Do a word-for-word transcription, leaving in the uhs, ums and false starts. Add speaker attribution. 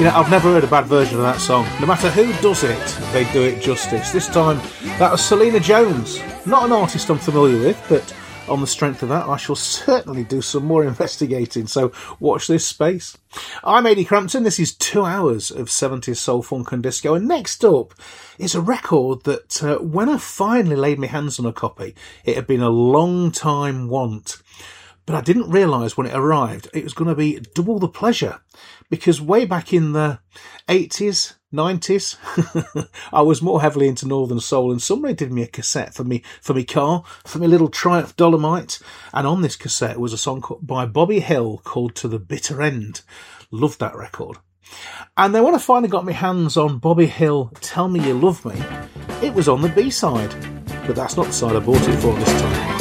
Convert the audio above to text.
Speaker 1: You know, I've never heard a bad version of that song. No matter who does it, they do it justice. This time, that was Selena Jones. Not an artist I'm familiar with, but on the strength of that, I shall certainly do some more investigating, so watch this space. I'm Ady Crampton. This is two hours of seventies soul, funk and disco, and next up is a record that, uh, when I finally laid my hands on a copy, it had been a long time want. But I didn't realise when it arrived it was going to be double the pleasure, because way back in the eighties, nineties, I was more heavily into Northern Soul, and somebody did me a cassette for me for me car, for my little Triumph Dolomite, and on this cassette was a song by Bobby Hill called To the Bitter End. Loved that record. And then when I finally got my hands on Bobby Hill, Tell Me You Love Me, it was on the B-side. But that's not the side I bought it for this time.